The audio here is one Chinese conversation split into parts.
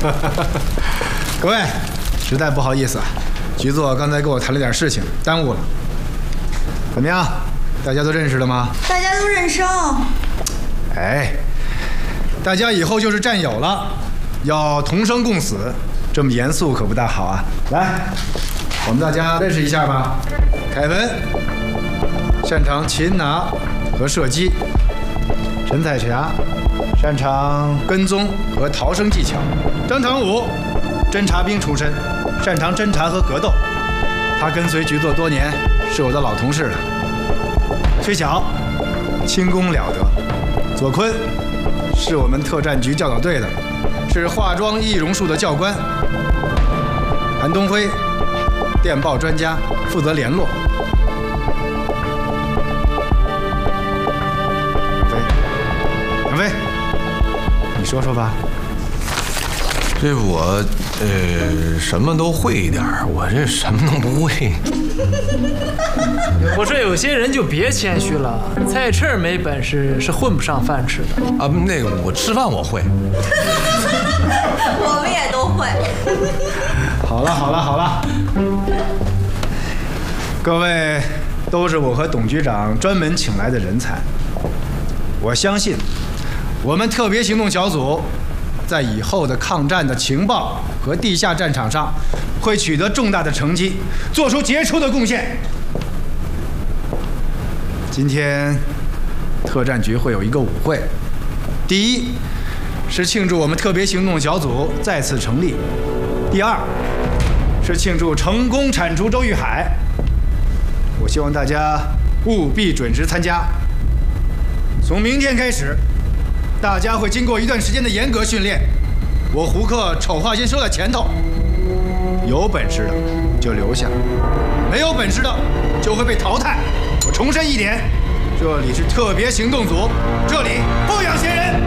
各位，实在不好意思啊，局座刚才跟我谈了点事情，耽误了。怎么样？大家都认识了吗？ 大家都认生。 哎，大家以后就是战友了，要同生共死，这么严肃可不大好啊。来，我们大家认识一下吧。凯文擅长擒拿和射击，陈彩霞擅长跟踪和逃生技巧，张长武侦察兵出身，擅长侦察和格斗，他跟随局座多年，是我的老同事了。崔晓轻功了得，左坤是我们特战局教导队的，是化妆易容术的教官。韩东辉电报专家，负责联络。杨飞，你说说吧。 这我什么都会一点，我这什么都不会。 我说有些人就别谦虚了，菜翅没本事是混不上饭吃的啊。那个我吃饭我会， 我们也都会。 好了好了好了，各位都是我和董局长专门请来的人才，我相信我们特别行动小组在以后的抗战的情报和地下战场上会取得重大的成绩，做出杰出的贡献。今天特战局会有一个舞会，第一是庆祝我们特别行动小组再次成立，第二是庆祝成功铲除周玉海。我希望大家务必准时参加。从明天开始，大家会经过一段时间的严格训练，我胡克丑话先说在前头，有本事的就留下，没有本事的就会被淘汰。我重申一点，这里是特别行动组，这里不养闲人。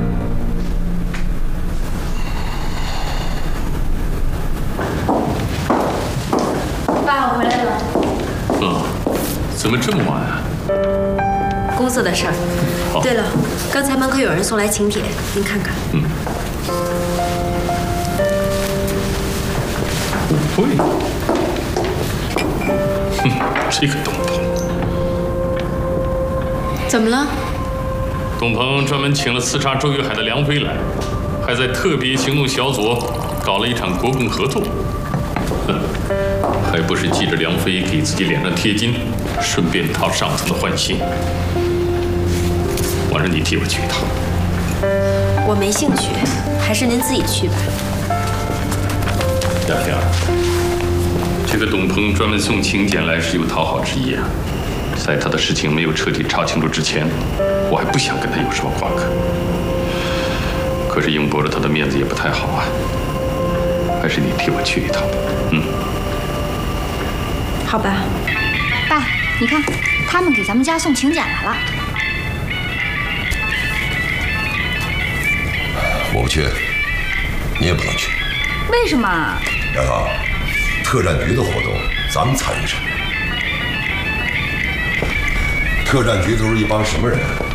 爸，我回来了。 怎么这么晚啊？ 公司的事儿。对了，刚才门口有人送来请帖，您看看。 舞会？这个董鹏。 怎么了？ 董鹏专门请了刺杀周玉海的梁飞来，还在特别行动小组搞了一场国共合作。还不是记着梁飞给自己脸上贴金，顺便讨上层的欢心。我让你替我去一趟。 我没兴趣，还是您自己去吧。 亚萍儿，这个董鹏专门送请柬来是有讨好之意啊。在他的事情没有彻底查清楚之前，我还不想跟他有什么瓜葛。可是硬驳着他的面子也不太好啊。还是你替我去一趟。 好吧。 爸，你看，他们给咱们家送请柬来了。 我不去，你也不能去。 为什么？ 杨刚，特战局的活动咱们参与什么？特战局都是一帮什么人？